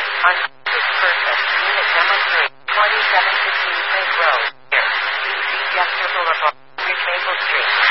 on this person, unit demonstrate 2715 Lake Road, here, DC Jester Boulevard, Ridge Maple Street.